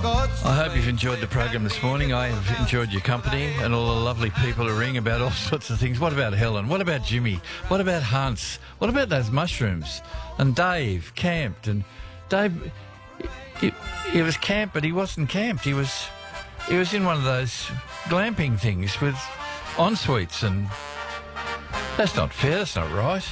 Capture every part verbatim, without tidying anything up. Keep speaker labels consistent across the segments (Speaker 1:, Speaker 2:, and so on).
Speaker 1: I hope you've enjoyed the program this morning. I have enjoyed your company and all the lovely people who ring about all sorts of things. What about Helen? What about Jimmy? What about Hans? What about those mushrooms? And Dave camped. And Dave, he, he was camped, but he wasn't camped. He was, he was in one of those glamping things with en-suites, and that's not fair. That's not right.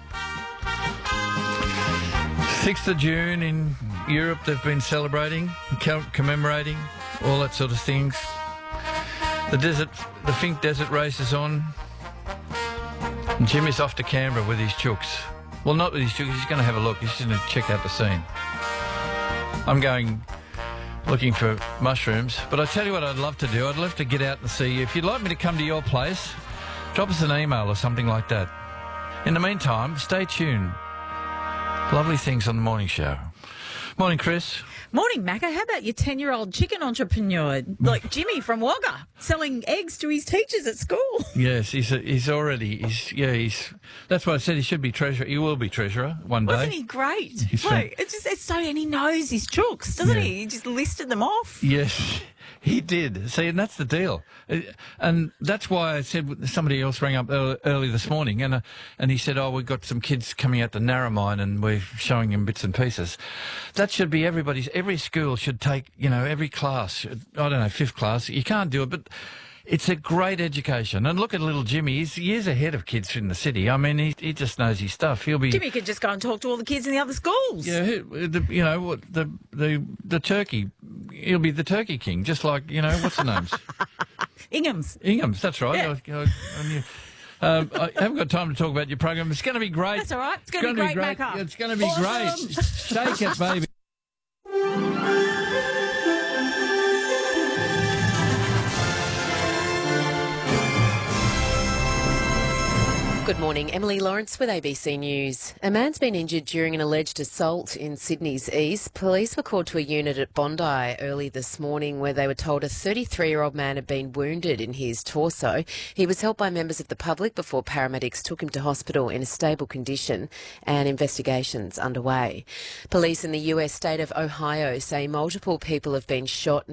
Speaker 1: sixth of June in Europe, they've been celebrating, commemorating, all that sort of things. The desert, the Finke Desert race is on. And Jimmy's off to Canberra with his chooks. Well, not with his chooks, he's going to have a look. He's going to check out the scene. I'm going looking for mushrooms. But I tell you what I'd love to do. I'd love to get out and see you. If you'd like me to come to your place, drop us an email or something like that. In the meantime, stay tuned. Lovely things on the morning show. Morning, Chris.
Speaker 2: Morning, Macca. How about your ten-year-old chicken entrepreneur, like Jimmy from Wagga, selling eggs to his teachers at school?
Speaker 1: Yes, he's a, he's already, he's, yeah, he's, that's why I said he should be treasurer. He will be treasurer one day.
Speaker 2: Wasn't he great?
Speaker 1: He's
Speaker 2: Look, it's just, it's so, and he knows his chooks, doesn't
Speaker 1: Yeah.
Speaker 2: he? He just listed them off.
Speaker 1: Yes, he did. See, and that's the deal. Uh, And that's why I said somebody else rang up early, early this morning, and uh, and he said, oh, we've got some kids coming out to Narromine and we're showing them bits and pieces. That should be everybody's, every school should take, you know, every class, should, I don't know, fifth class. You can't do it, but it's a great education. And look at little Jimmy. He's years ahead of kids in the city. I mean, he, he just knows his stuff. He'll be...
Speaker 2: Jimmy could just go and talk to all the kids in the other schools.
Speaker 1: Yeah, who- the, you know, what the, the, the turkey, he'll be the turkey king, just like, you know, what's the names?
Speaker 2: Ingham's.
Speaker 1: Ingham's, that's right.
Speaker 2: Yeah.
Speaker 1: I, I, I knew. Um, I haven't got time to talk about your program. It's going to be great.
Speaker 2: That's all right. It's going to be great, Macca.
Speaker 1: It's going to be
Speaker 2: Awesome.
Speaker 1: great. Shake it, baby.
Speaker 3: Good morning, Emily Lawrence with A B C News. A man's been injured during an alleged assault in Sydney's east. Police were called to a unit at Bondi early this morning where they were told a thirty-three-year-old man had been wounded in his torso. He was helped by members of the public before paramedics took him to hospital in a stable condition, and investigations underway. Police in the U S state of Ohio say multiple people have been shot